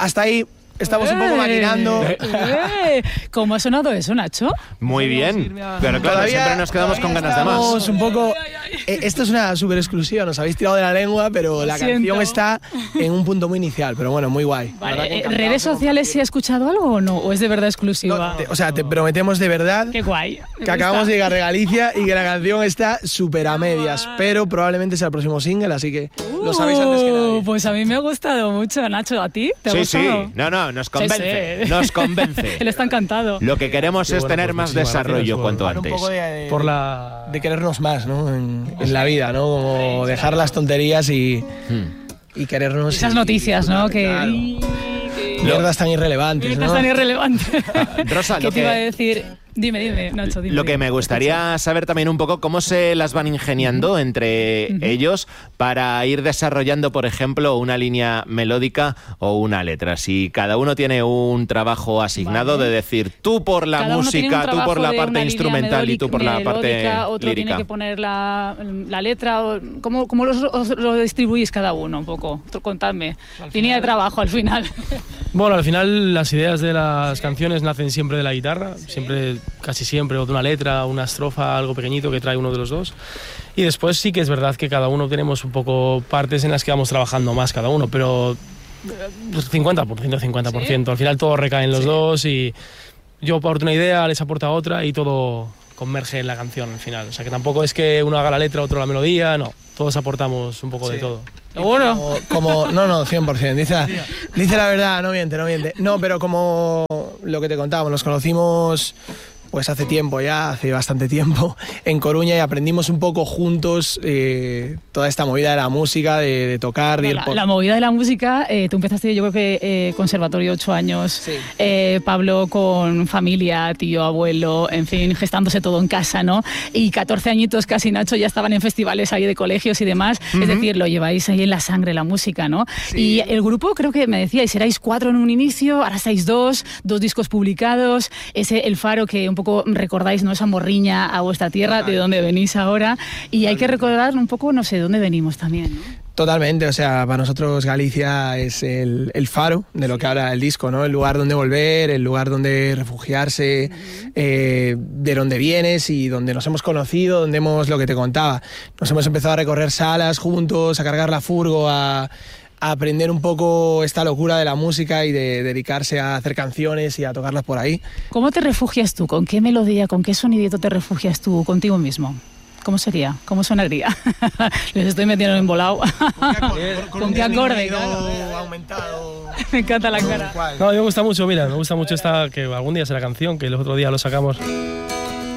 hasta ahí estamos un poco maquinando. ¿Cómo ha sonado eso, Nacho? Muy bien, pero claro, siempre nos quedamos con ganas de más. Un poco, esto es una súper exclusiva, nos habéis tirado de la lengua, pero la canción está en un punto muy inicial, pero bueno, muy guay. Vale, ¿redes sociales se ha escuchado algo o no? ¿O es de verdad exclusiva? No, te prometemos de verdad. Qué guay. Que acabamos de llegar de Galicia y que la canción está súper a medias, pero probablemente sea el próximo single, así que lo sabéis antes que nadie. Pues a mí me ha gustado mucho, Nacho. ¿A ti? ¿Te ha gustado? Sí. No, nos convence. Sí. Nos convence. Él está encantado. Lo que queremos es tener más desarrollo cuanto antes. Un poco de querernos más, ¿no? En la vida, ¿no? Como dejar las tonterías y querernos. Esas noticias, ¿no? Claro. Mierdas tan irrelevantes, ¿no? Tan irrelevantes. Rosa, ¿Qué te iba a decir? Dime, Nacho, dime. Lo que me gustaría saber también un poco cómo se las van ingeniando entre ellos para ir desarrollando, por ejemplo, una línea melódica o una letra. Si cada uno tiene un trabajo asignado de decir tú por la música, tú por la parte instrumental y tú por la parte otro lírica. Tiene que poner la letra. ¿Cómo lo distribuís cada uno un poco? Contadme. Línea de trabajo al final. Bueno, al final las ideas de las canciones nacen siempre de la guitarra, casi siempre, o de una letra, una estrofa, algo pequeñito que trae uno de los dos. Y después sí que es verdad que cada uno tenemos un poco partes en las que vamos trabajando más cada uno, pero 50%, 50%. ¿Sí? Al final todo recae en los dos y yo aporto una idea, les aporta otra y todo converge en la canción al final. O sea que tampoco es que uno haga la letra, otro la melodía, no. Todos aportamos un poco de todo. ¿Seguro? No, 100%. Dice la verdad, no miente. No, pero como lo que te contábamos, nos conocimos pues hace bastante tiempo, en Coruña, y aprendimos un poco juntos toda esta movida de la música, de tocar. La movida de la música, tú empezaste, yo creo que conservatorio 8 años, sí. Pablo con familia, tío, abuelo, en fin, gestándose todo en casa, ¿no? Y 14 añitos casi, Nacho, ya estaban en festivales ahí de colegios y demás, es decir, lo lleváis ahí en la sangre, la música, ¿no? Sí. Y el grupo, creo que me decíais, erais 4 en un inicio, ahora estáis 2 discos publicados, El Faro, que un poco recordáis, ¿no? Esa morriña a vuestra tierra, de donde venís ahora, y hay que recordar un poco, no sé, dónde venimos también, ¿no? Totalmente, o sea, para nosotros Galicia es el faro de lo que habla el disco, ¿no? El lugar donde volver, el lugar donde refugiarse, de donde vienes y donde nos hemos conocido, donde lo que te contaba, nos hemos empezado a recorrer salas juntos, a cargar la furgo, a aprender un poco esta locura de la música y de dedicarse a hacer canciones y a tocarlas por ahí. ¿Cómo te refugias tú? ¿Con qué melodía, con qué sonidito te refugias tú contigo mismo? ¿Cómo sería? ¿Cómo sonaría? Les estoy metiendo en volado. ¿Con qué acorde? Aumentado. Me encanta la cara. No, me gusta mucho esta, que algún día será canción, que el otro día lo sacamos.